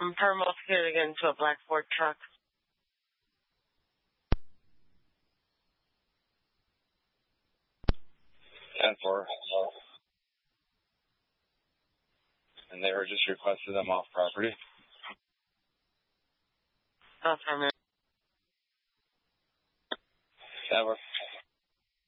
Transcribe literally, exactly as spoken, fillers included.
Paramount Security to get into a black Ford truck. ten four. And they were just requested them off property. Affirmative. That works.